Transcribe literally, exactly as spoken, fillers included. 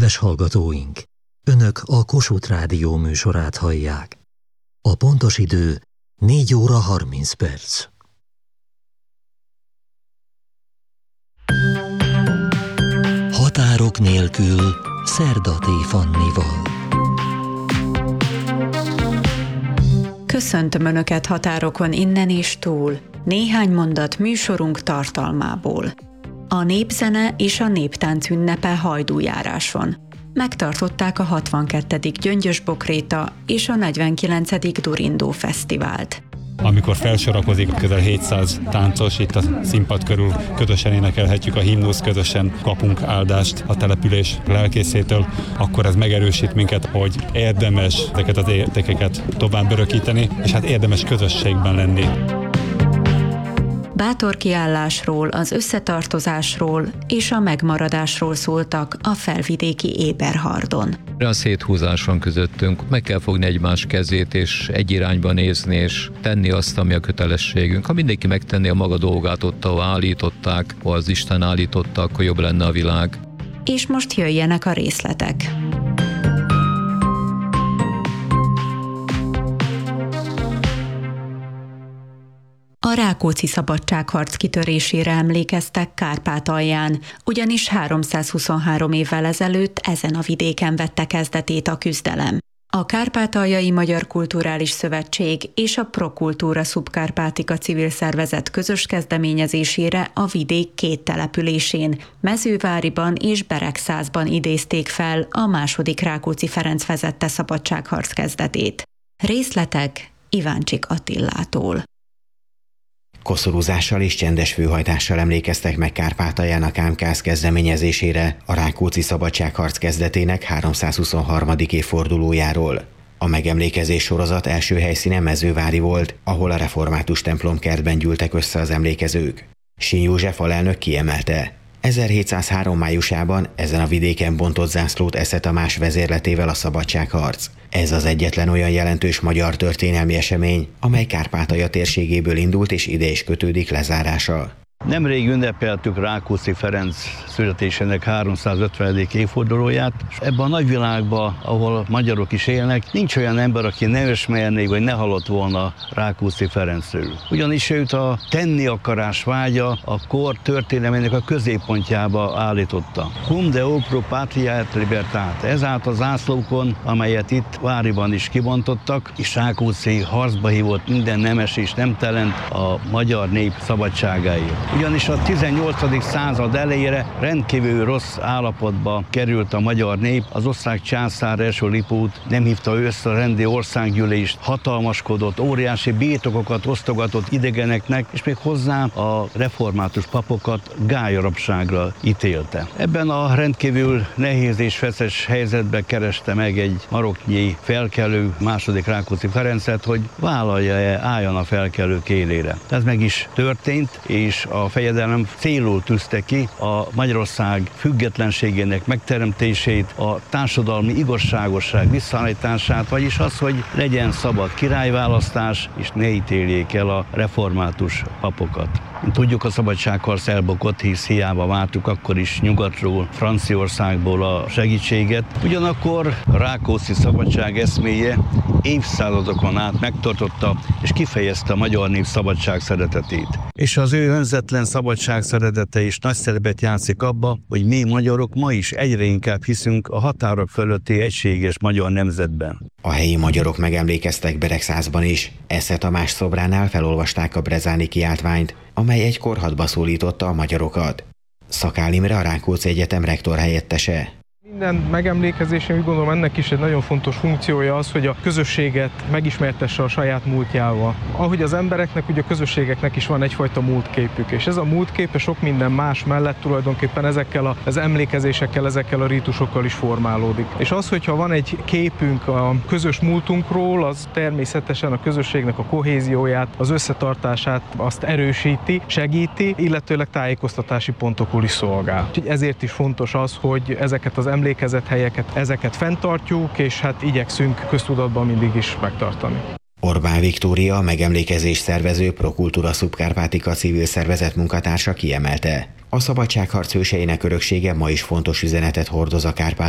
Kedves hallgatóink! Önök a Kossuth Rádió műsorát hallják. A pontos idő négy óra harminc perc. Határok nélkül Szerda T. Fannival. Köszöntöm Önöket határokon innen és túl. Néhány mondat műsorunk tartalmából. A népzene és a néptánc ünnepe Hajdújáráson. Megtartották a hatvankettedik Gyöngyös-Bokréta és a negyvenkilencedik Durindó Fesztivált. Amikor felsorakozik közel hétszáz táncos, itt a színpad körül közösen énekelhetjük a himnusz, közösen kapunk áldást a település lelkészétől, akkor ez megerősít minket, hogy érdemes ezeket az értékeket tovább örökíteni, és hát érdemes közösségben lenni. Bátor kiállásról, az összetartozásról és a megmaradásról szóltak a felvidéki Éberhardon. A széthúzás van közöttünk, meg kell fogni egymás kezét, és egy irányba nézni, és tenni azt, ami a kötelességünk. Ha mindenki megtenné a maga dolgát ott, ahol állították, ahol az Isten állította, akkor jobb lenne a világ. És most jöjjenek a részletek. A Rákóczi szabadságharc kitörésére emlékeztek Kárpátalján, ugyanis háromszázhuszonhárom évvel ezelőtt ezen a vidéken vette kezdetét a küzdelem. A Kárpátaljai Magyar Kulturális Szövetség és a Prokultúra Subkárpátika civil szervezet közös kezdeményezésére a vidék két településén, Mezőváriban és Beregszászban idézték fel a második Rákóczi Ferenc vezette szabadságharc kezdetét. Részletek Iváncsik Attillától. Koszorúzással és csendes főhajtással emlékeztek meg Kárpátalján a Kámkáz kezdeményezésére a Rákóczi szabadságharc kezdetének háromszázhuszonharmadik évfordulójáról. A megemlékezés sorozat első helyszíne Mezővári volt, ahol a református templomkertben gyűltek össze az emlékezők. Sin József alelnök kiemelte: ezerhétszázhárom májusában ezen a vidéken bontott zászlót Esze Tamás vezérletével a szabadságharc. Ez az egyetlen olyan jelentős magyar történelmi esemény, amely Kárpátalja térségéből indult és ide is kötődik lezárása. Nemrég ünnepeltük Rákóczi Ferenc születésének háromszázötvenedik évfordulóját, és ebben a nagyvilágban, ahol magyarok is élnek, nincs olyan ember, aki ne ismerné, vagy ne hallott volna Rákóczi Ferencről. Ugyanis őt a tenni akarás vágya a kor történelmének a középpontjába állította. Cum Deo pro patria et libertate. Ezáltal a zászlókon, amelyet itt Váriban is kibontottak, és Rákóczi harcba hívott minden nemes és nemtelent a magyar nép szabadságáért. Ugyanis a tizennyolcadik század elejére rendkívül rossz állapotba került a magyar nép, az osztrák császár első Lipót nem hívta össze a rendi országgyűlést, hatalmaskodott, óriási birtokokat osztogatott idegeneknek, és még hozzá a református papokat gályrabságra ítélte. Ebben a rendkívül nehéz és feszes helyzetben kereste meg egy maroknyi felkelő második Rákóczi Ferencet, hogy vállalja-e, álljon a felkelők élére. Ez meg is történt, és a fejedelem célul tűzte ki a Magyarország függetlenségének megteremtését, a társadalmi igazságosság visszaállítását, vagyis az, hogy legyen szabad királyválasztás, és ne ítéljék el a református papokat. Tudjuk, a szabadságharc elbukott, hisz hiába vártuk akkor is nyugatról, Franciaországból a segítséget. Ugyanakkor a Rákóczi szabadság eszméje évszázadokon át megtartotta és kifejezte a magyar nép szabadság szeretetét. És az ő önzetlen szabadság szeretete is nagy szerepet játszik abba, hogy mi magyarok ma is egyre inkább hiszünk a határok fölötti egységes magyar nemzetben. A helyi magyarok megemlékeztek Beregszászban is. Esze Tamás szobránál felolvasták a brezáni kiáltványt, amely egykor hadba szólította a magyarokat. Szakál Imre, a Rákóczi Egyetem rektor helyettese. Minden megemlékezésen úgy gondolom, ennek is egy nagyon fontos funkciója az, hogy a közösséget megismertesse a saját múltjával. Ahogy az embereknek, ugye a közösségeknek is van egyfajta múltképük, és ez a múltképe sok minden más mellett tulajdonképpen ezekkel az emlékezésekkel, ezekkel a rítusokkal is formálódik. És az, hogyha van egy képünk a közös múltunkról, az természetesen a közösségnek a kohézióját, az összetartását azt erősíti, segíti, illetőleg tájékoztatási pontokul is szolgál. Úgyhogy ezért is fontos az, hogy ezeket az emlékezett helyeket, ezeket fenntartjuk, és hát igyekszünk köztudatban mindig is megtartani. Orbán Viktória, a megemlékezés szervező Prokultúra Subkárpátika civil szervezet munkatársa kiemelte: a szabadságharc hőseinek öröksége ma is fontos üzenetet hordoz a Kárpát